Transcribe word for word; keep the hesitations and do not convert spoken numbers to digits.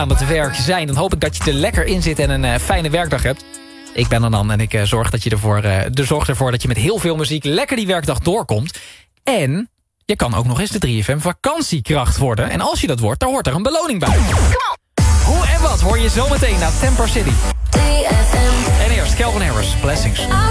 aan het werk zijn... dan hoop ik dat je er lekker in zit en een uh, fijne werkdag hebt. Ik ben er dan en ik uh, zorg, dat je ervoor, uh, de zorg ervoor dat je met heel veel muziek... lekker die werkdag doorkomt. En je kan ook nog eens de drie F M vakantiekracht worden. En als je dat wordt, dan hoort er een beloning bij. Hoe en wat hoor je zometeen naar Temper City. En eerst Calvin Harris, Blessings.